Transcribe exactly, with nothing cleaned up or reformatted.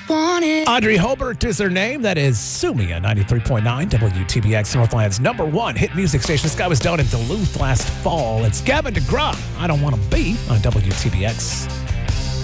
want it. Audrey Hobart is her name. That is Sumia, ninety-three point nine W T B X, Northland's number one hit music station. This guy was down in Duluth last fall. It's Gavin DeGraw. I Don't Want to Be on W T B X.